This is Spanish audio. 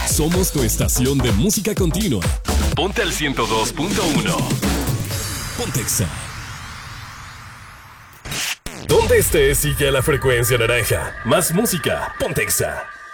Somos tu estación de música continua. Ponte al 102.1. Pontexa. Donde estés, sigue a la frecuencia naranja. Más música, Pontexa.